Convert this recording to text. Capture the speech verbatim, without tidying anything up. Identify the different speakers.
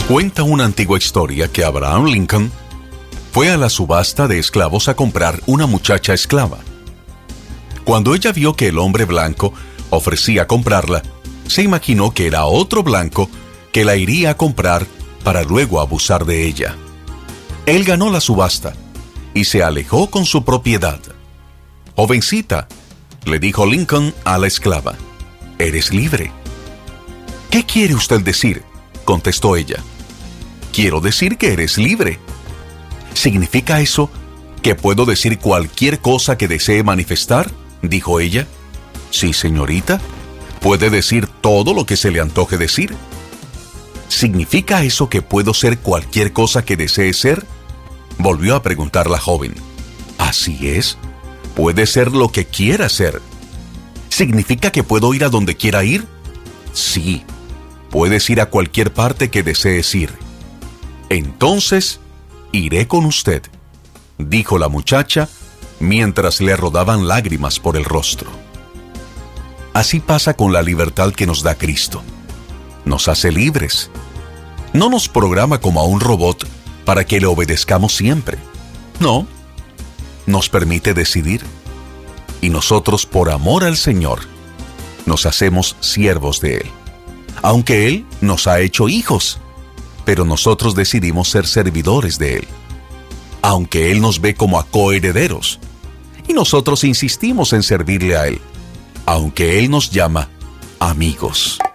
Speaker 1: Cuenta una antigua historia que Abraham Lincoln fue a la subasta de esclavos a comprar una muchacha esclava. Cuando ella vio que el hombre blanco ofrecía comprarla, se imaginó que era otro blanco que la iría a comprar para luego abusar de ella. Él ganó la subasta y se alejó con su propiedad. «Jovencita», le dijo Lincoln a la esclava, «eres libre». «¿Qué quiere usted decir?», contestó ella. «Quiero decir que eres libre». «¿Significa eso que puedo decir cualquier cosa que desee manifestar?», dijo ella. «Sí, señorita, puede decir todo lo que se le antoje decir». «¿Significa eso que puedo ser cualquier cosa que desee ser?», volvió a preguntar la joven. «Así es, puede ser lo que quiera ser». «¿Significa que puedo ir a donde quiera ir?». «Sí, puedes ir a cualquier parte que desees ir». «Entonces, iré con usted», dijo la muchacha mientras le rodaban lágrimas por el rostro. Así pasa con la libertad que nos da Cristo. Nos hace libres. No nos programa como a un robot para que le obedezcamos siempre. No, nos permite decidir. Y nosotros, por amor al Señor, nos hacemos siervos de Él. Aunque Él nos ha hecho hijos, pero nosotros decidimos ser servidores de Él. Aunque Él nos ve como a coherederos, y nosotros insistimos en servirle a Él. Aunque Él nos llama amigos.